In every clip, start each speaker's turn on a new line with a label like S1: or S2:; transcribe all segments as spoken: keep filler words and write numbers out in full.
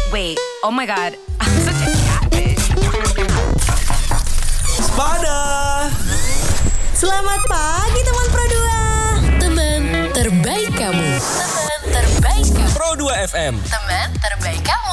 S1: Wait, oh my god, I'm such a catfish.
S2: Sepada.
S3: Selamat pagi teman Pro dua.
S4: Teman terbaik kamu. Teman terbaik kamu.
S2: Pro dua F M.
S4: Teman terbaik kamu.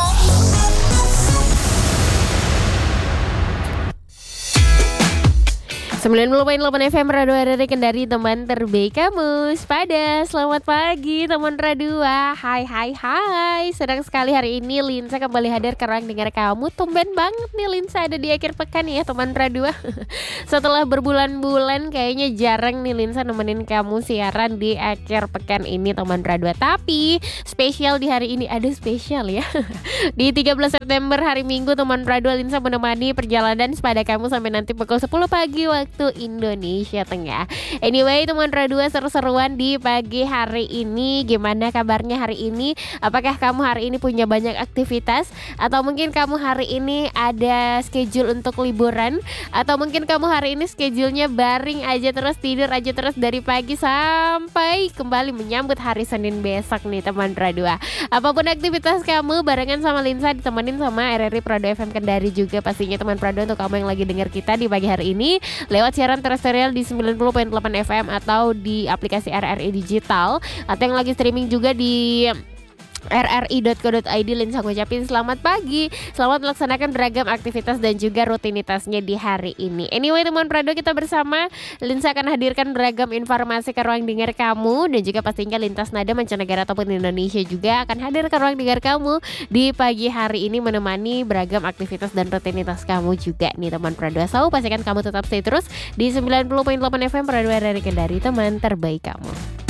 S5: sembilan puluh koma delapan F M Radio R R I Kendari, teman terbaik kamu. Sepada, selamat pagi teman Radio. Hai hai hai. Sedang sekali hari ini Linsa kembali hadir ke ruang dengar kamu. Tumben banget nih Linsa ada di akhir pekan ya teman Radio. Setelah berbulan-bulan kayaknya jarang nih Linsa nemenin kamu siaran di akhir pekan ini teman Radio. Tapi spesial di hari ini, ada spesial ya. Di tiga belas September hari Minggu teman Radio, Linsa menemani perjalanan Sepada kamu sampai nanti pukul sepuluh pagi waktu Indonesia Tengah. Anyway teman Radio, seru-seruan di pagi hari ini. Gimana kabarnya hari ini? Apakah kamu hari ini punya banyak aktivitas? Atau mungkin kamu hari ini ada schedule untuk liburan? Atau mungkin kamu hari ini schedule-nya baring aja terus, tidur aja terus dari pagi sampai kembali menyambut hari Senin besok nih teman Radio. Apapun aktivitas kamu, barengan sama Linsa, ditemenin sama R R I Pro dua F M Kendari juga pastinya teman Radio, untuk kamu yang lagi dengar kita di pagi hari ini lewat siaran terestrial di sembilan puluh koma delapan F M atau di aplikasi R R I Digital, atau yang lagi streaming juga di r r i dot co dot i d. Linsa ngucapin selamat pagi, selamat melaksanakan beragam aktivitas dan juga rutinitasnya di hari ini. Anyway teman Prado, kita bersama Linsa akan hadirkan beragam informasi ke ruang dengar kamu, dan juga pastinya lintas nada mancanegara ataupun Indonesia juga akan hadir ke ruang dengar kamu di pagi hari ini, menemani beragam aktivitas dan rutinitas kamu juga nih teman Prado. So pastikan kamu tetap stay terus di sembilan puluh koma delapan F M Prado R R I Kendari, teman terbaik kamu.